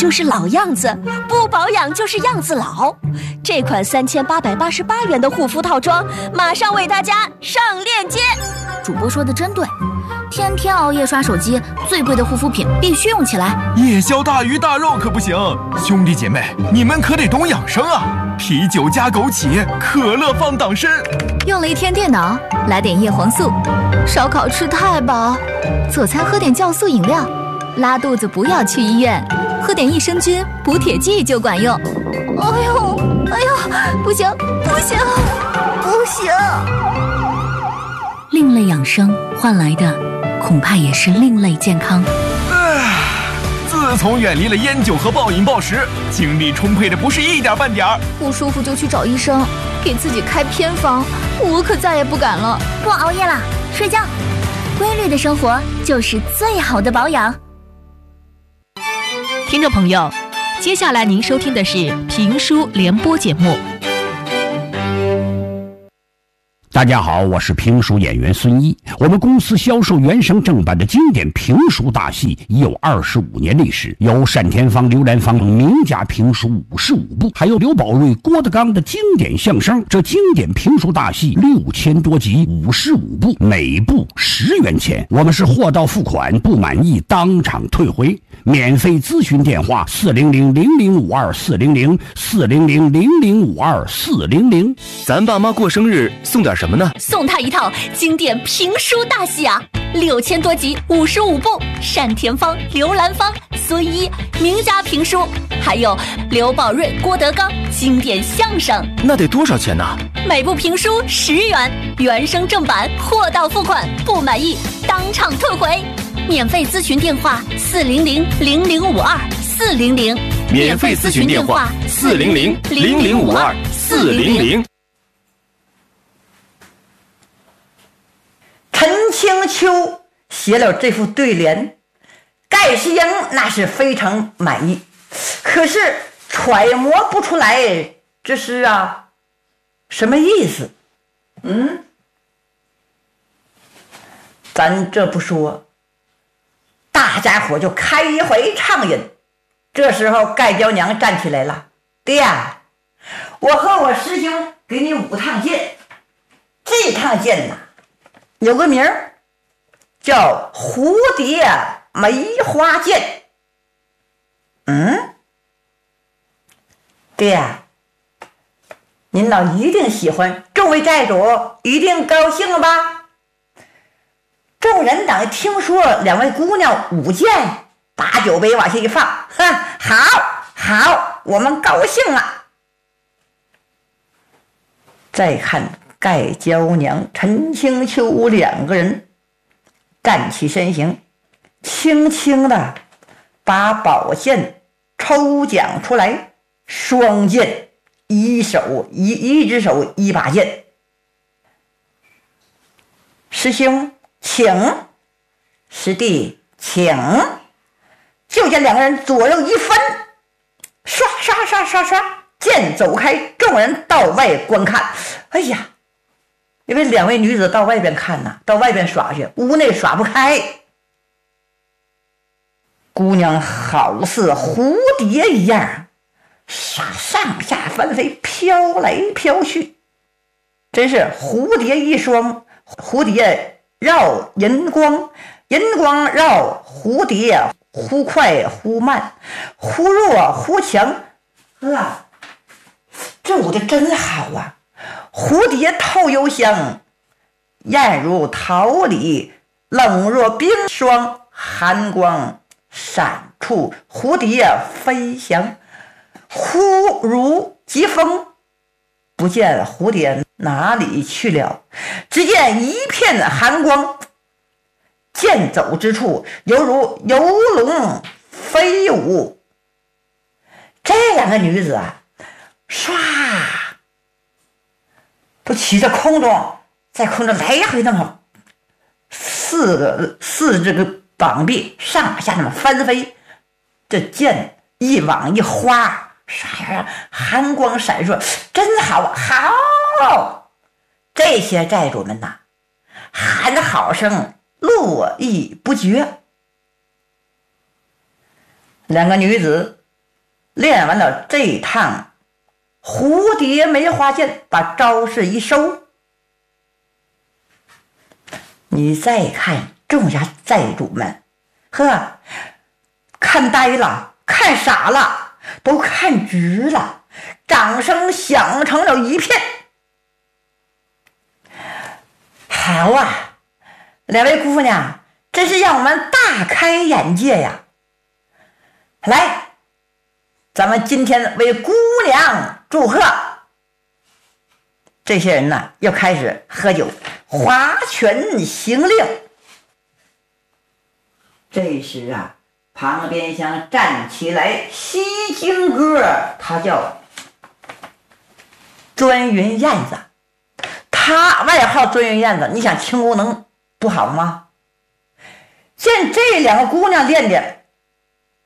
就是老样子，不保养就是样子老。这款3888元的护肤套装，马上为大家上链接。 主播说的真对，天天熬夜刷手机，最贵的护肤品必须用起来。 夜宵大鱼大肉可不行，兄弟姐妹，你们可得懂养生啊！啤酒加枸杞，可乐放党参。 用了一天电脑，来点叶黄素。烧烤吃太饱，佐餐喝点酵素饮料。拉肚子不要去医院，喝点益生菌补铁剂就管用。哎呦，不行！另类养生换来的，恐怕也是另类健康。 自从远离了烟酒和暴饮暴食，精力充沛的不是一点半点儿。 不舒服就去找医生，给自己开偏方，我可再也不敢了。 不熬夜了，睡觉。规律的生活就是最好的保养。 听众朋友，接下来您收听的是评书联播节目。 大家好，我是评书演员孙一。我们公司销售原声正版的经典评书大戏已有25年历史，有单田芳、刘兰芳名家评书55部，还有刘宝瑞、郭德纲的经典相声。这经典评书大戏6000多集，55部，每部10元钱。我们是货到付款，不满意当场退回。免费咨询电话400-0052-400，400-0052-400。 咱爸妈过生日送点什么呢？ 送他一套经典评书大戏啊，6000多集，55部，单田芳、刘兰芳、孙一名家评书，还有刘宝瑞、郭德纲经典相声。 那得多少钱呢？ 每部评书10元，原声正版，货到付款，不满意当场退回。免费咨询电话400-0052-400， 免费咨询电话400-0052-400。 陈清秋写了这副对联，盖世英那是非常满意，可是揣摩不出来这是什么意思。咱这不说，大家伙就开怀畅饮。这时候盖娇娘站起来了，爹呀，我和我师兄给你5趟剑，这趟剑有个名儿叫蝴蝶梅花剑。爹呀，您老一定喜欢，众位寨主一定高兴了吧？众人等听说2位姑娘舞剑，把酒杯往下一放，好，我们高兴了。再看盖娇娘、陈清秋2个人站起身形，轻轻的把宝剑抽奖出来，双剑，一只手一把剑。师兄请，师弟请。就见2个人左右一分，刷，剑走开，众人到外观看。哎呀，因为2位女子到外边看到外边耍去，屋内耍不开。姑娘好似蝴蝶一样，上下翻飞，飘来飘去，真是蝴蝶一双，蝴蝶绕银光，银光绕蝴蝶，忽快忽慢，忽弱忽强。这舞的真好啊！蝴蝶透幽香，艳如桃李，冷若冰霜，寒光闪处，蝴蝶飞翔，忽如疾风，不见蝴蝶哪里去了，只见一片寒光，剑走之处犹如游龙飞舞。这2个女子唰都骑着空中，在空中来回那么四这个膀臂上下那么翻飞，这剑一往一花，寒光闪烁，真好。这些寨主们喊的好声络绎不绝。2个女子练完了这一趟蝴蝶梅花剑，把招式一收，你再看众家寨主们，呵，看呆了，看傻了，都看直了，掌声响成了一片。好啊，两位姑娘真是让我们大开眼界呀！来，咱们今天为姑娘祝贺。这些人呢，又开始喝酒，划拳行令。这时啊，旁边厢站起来西京哥，他叫钻云燕子，他外号钻云燕子，你想轻功能不好吗？见这两个姑娘练的